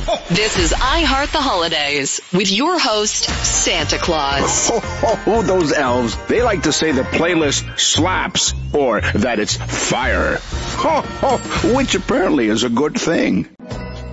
This is I Heart the Holidays with your host, Santa Claus. Those elves, they like to say the playlist slaps or that it's fire. Which apparently is a good thing.